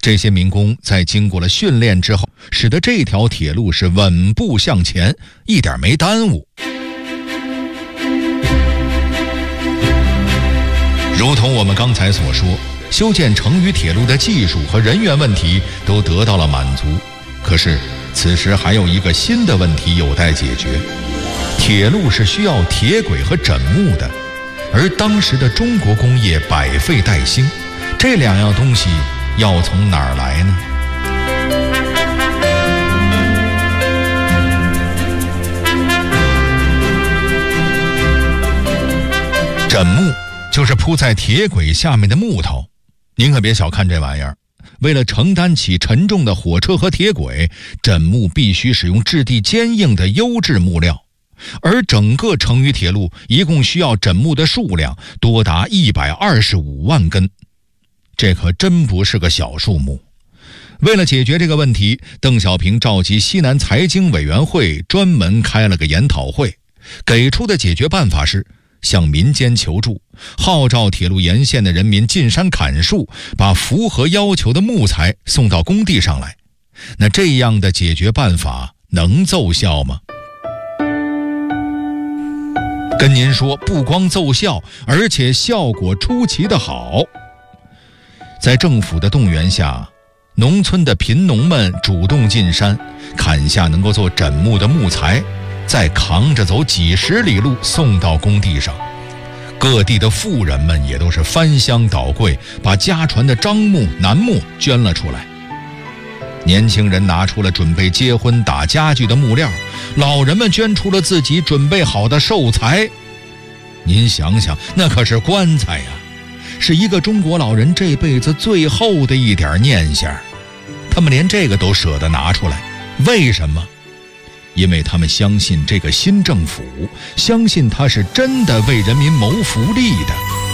这些民工在经过了训练之后，使得这条铁路是稳步向前，一点没耽误。如同我们刚才所说，修建成渝铁路的技术和人员问题都得到了满足。可是此时还有一个新的问题有待解决，铁路是需要铁轨和枕木的，而当时的中国工业百废待兴，这两样东西要从哪儿来呢？枕木就是铺在铁轨下面的木头，您可别小看这玩意儿。为了承担起沉重的火车和铁轨，枕木必须使用质地坚硬的优质木料，而整个成渝铁路一共需要枕木的数量多达125万根，这可真不是个小数目。为了解决这个问题，邓小平召集西南财经委员会专门开了个研讨会，给出的解决办法是向民间求助，号召铁路沿线的人民进山砍树，把符合要求的木材送到工地上来。那这样的解决办法能奏效吗？跟您说，不光奏效，而且效果出奇的好。在政府的动员下，农村的贫农们主动进山，砍下能够做枕木的木材，再扛着走几十里路送到工地上。各地的富人们也都是翻箱倒柜，把家传的樟木、楠木捐了出来。年轻人拿出了准备结婚打家具的木料，老人们捐出了自己准备好的寿材。您想想，那可是棺材呀，是一个中国老人这辈子最后的一点念想，他们连这个都舍得拿出来。为什么？因为他们相信这个新政府，相信他是真的为人民谋福利的。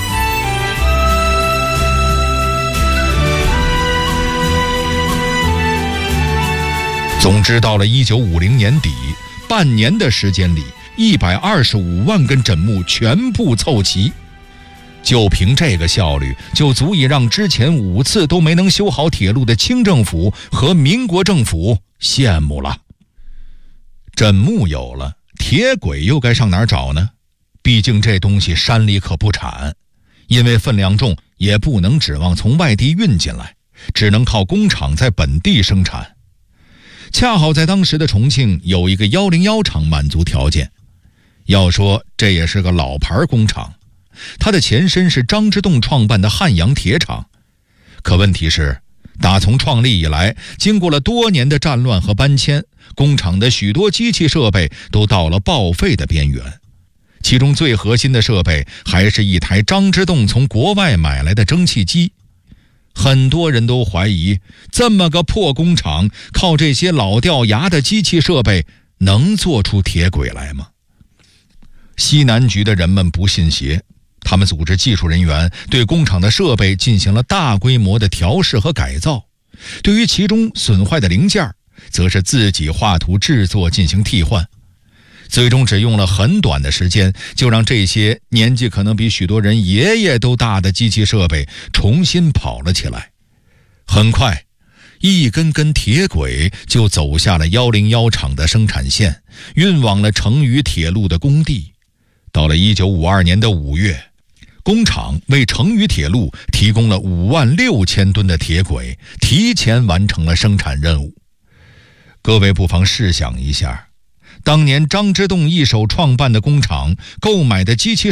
总之，到了1950年底，半年的时间里，125万根枕木全部凑齐。就凭这个效率，就足以让之前5次都没能修好铁路的清政府和民国政府羡慕了。枕木有了，铁轨又该上哪儿找呢？毕竟这东西山里可不产，因为分量重，也不能指望从外地运进来，只能靠工厂在本地生产。恰好在当时的重庆有一个101厂满足条件，要说这也是个老牌工厂，它的前身是张之洞创办的汉阳铁厂。可问题是，打从创立以来，经过了多年的战乱和搬迁，工厂的许多机器设备都到了报废的边缘。其中最核心的设备还是一台张之洞从国外买来的蒸汽机。很多人都怀疑，这么个破工厂，靠这些老掉牙的机器设备能做出铁轨来吗？西南局的人们不信邪，他们组织技术人员对工厂的设备进行了大规模的调试和改造，对于其中损坏的零件，则是自己画图制作进行替换。最终只用了很短的时间，就让这些年纪可能比许多人爷爷都大的机器设备重新跑了起来。很快，一根根铁轨就走下了101厂的生产线，运往了成渝铁路的工地。到了1952年的5月，工厂为成渝铁路提供了56000吨的铁轨，提前完成了生产任务。各位不妨试想一下，当年张之洞一手创办的工厂购买的机器